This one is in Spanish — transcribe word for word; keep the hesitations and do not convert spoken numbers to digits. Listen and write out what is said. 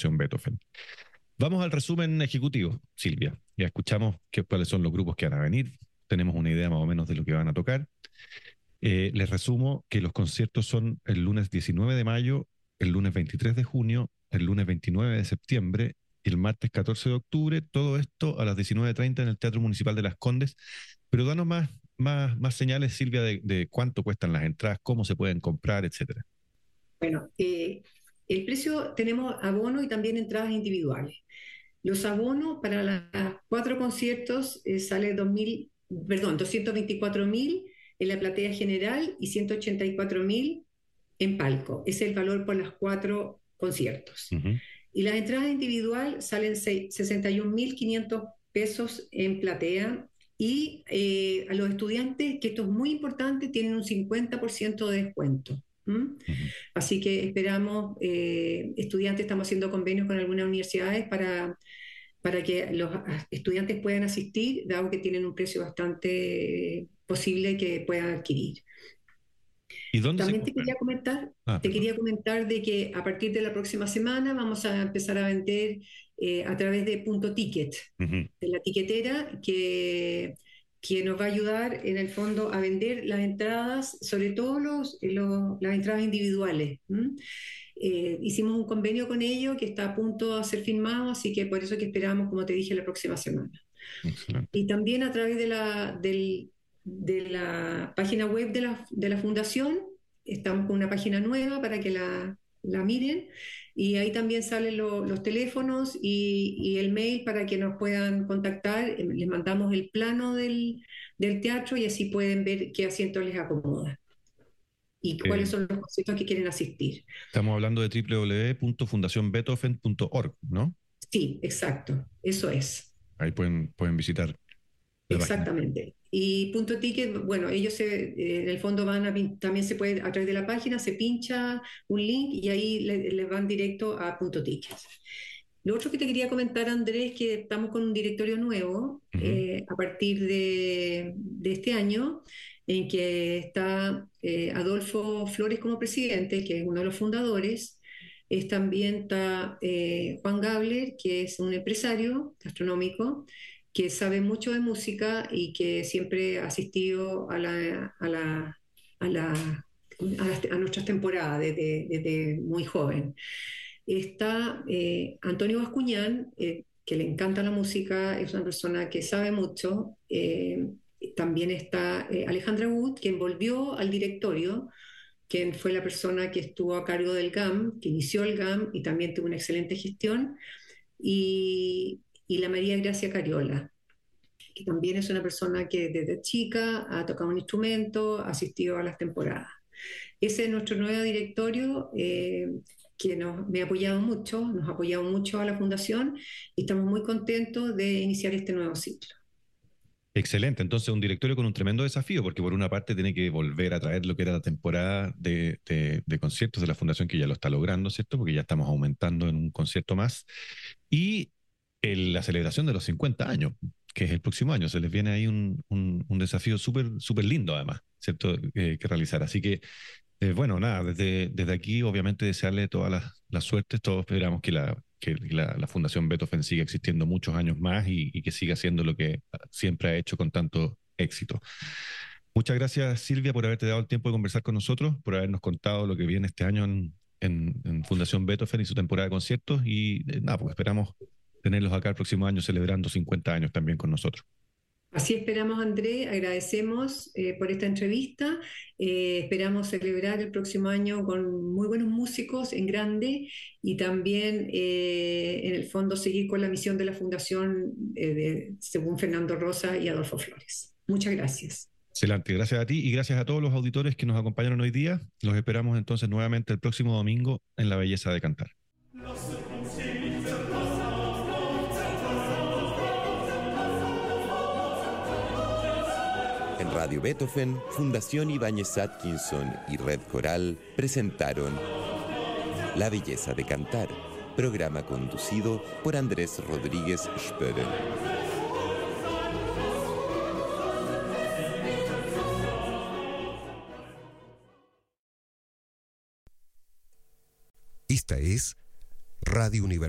Fundación Beethoven. Vamos al resumen ejecutivo, Silvia. Ya escuchamos qué, cuáles son los grupos que van a venir. Tenemos una idea más o menos de lo que van a tocar. Eh, les resumo que los conciertos son el lunes diecinueve de mayo, el lunes veintitrés de junio, el lunes veintinueve de septiembre y el martes catorce de octubre. Todo esto a las diecinueve treinta en el Teatro Municipal de Las Condes. Pero danos más, más, más señales, Silvia, de, de cuánto cuestan las entradas, cómo se pueden comprar, etcétera. Bueno, eh, el precio, tenemos abono y también entradas individuales. Los abonos para los cuatro conciertos eh, sale dos mil, perdón, doscientos veinticuatro mil en la platea general y ciento ochenta y cuatro mil en palco. Ese es el valor por los cuatro conciertos. Uh-huh. Y las entradas individual salen sesenta y un mil quinientos pesos en platea. Y eh, a los estudiantes, que esto es muy importante, tienen un cincuenta por ciento de descuento. ¿Mm? Uh-huh. Así que esperamos, eh, estudiantes, estamos haciendo convenios con algunas universidades para, para que los estudiantes puedan asistir, dado que tienen un precio bastante posible que puedan adquirir. ¿Y dónde También se te quería comentar, ah, te quería comentar de que a partir de la próxima semana vamos a empezar a vender eh, a través de Punto Ticket, uh-huh. de la tiquetera que, que nos va a ayudar en el fondo a vender las entradas, sobre todo los, los, las entradas individuales. ¿Mm? Eh, hicimos un convenio con ellos que está a punto de ser firmado, así que por eso que esperamos, como te dije, la próxima semana. Excelente. Y también a través de la, del, de la página web de la, de la Fundación, estamos con una página nueva para que la, la miren, y ahí también salen lo, los teléfonos y, y el mail para que nos puedan contactar. Les mandamos el plano del, del teatro y así pueden ver qué asiento les acomoda y Eh, cuáles son los conciertos que quieren asistir. estamos hablando de doble u doble u doble u punto fundación beethoven punto org, ¿no? Sí, exacto, eso es. Ahí pueden, pueden visitar la Exactamente. página. Y Punto Ticket, bueno, ellos se, eh, en el fondo van a, también se puede, a través de la página, se pincha un link y ahí les le van directo a Punto Ticket. Lo otro que te quería comentar, Andrés, es que estamos con un directorio nuevo Uh-huh. eh, a partir de, de este año, en que está eh, Adolfo Flores como presidente, que es uno de los fundadores. Es, también está eh, Juan Gabler, que es un empresario gastronómico, que sabe mucho de música y que siempre ha asistido a, la, a, la, a, la, a, las, a nuestras temporadas desde, desde muy joven. Está eh, Antonio Bascuñán, eh, que le encanta la música, es una persona que sabe mucho. Eh, también está eh, Alejandra Wood, quien volvió al directorio, quien fue la persona que estuvo a cargo del G A M, que inició el G A M y también tuvo una excelente gestión. Y, y la María Gracia Cariola, que también es una persona que desde chica ha tocado un instrumento, ha asistido a las temporadas. Ese es nuestro nuevo directorio, eh, que nos, me ha apoyado mucho, nos ha apoyado mucho a la Fundación y estamos muy contentos de iniciar este nuevo ciclo. Excelente, entonces un directorio con un tremendo desafío, porque por una parte tiene que volver a traer lo que era la temporada de, de, de conciertos de la Fundación, que ya lo está logrando, ¿cierto? Porque ya estamos aumentando en un concierto más. Y el, la celebración de los cincuenta años, que es el próximo año. Se les viene ahí un, un, un desafío súper súper lindo, además, ¿cierto? Eh, que realizar. Así que, eh, bueno, nada, desde, desde aquí, obviamente, desearle todas las, las suertes. Todos esperamos que la que la, la Fundación Beethoven siga existiendo muchos años más y, y que siga haciendo lo que siempre ha hecho con tanto éxito. Muchas gracias, Silvia, por haberte dado el tiempo de conversar con nosotros, por habernos contado lo que viene este año en, en, en Fundación Beethoven y su temporada de conciertos. Y eh, nada, pues esperamos tenerlos acá el próximo año celebrando cincuenta años también con nosotros. Así esperamos, André, agradecemos eh, por esta entrevista. Eh, esperamos celebrar el próximo año con muy buenos músicos en grande y también, eh, en el fondo, seguir con la misión de la Fundación, eh, de, según Fernando Rosa y Adolfo Flores. Muchas gracias. Excelente, gracias a ti y gracias a todos los auditores que nos acompañaron hoy día. Los esperamos entonces nuevamente el próximo domingo en La Belleza de Cantar. En Radio Beethoven, Fundación Ibáñez Atkinson y Red Coral presentaron La Belleza de Cantar, programa conducido por Andrés Rodríguez Spörer. Esta es Radio Universidad.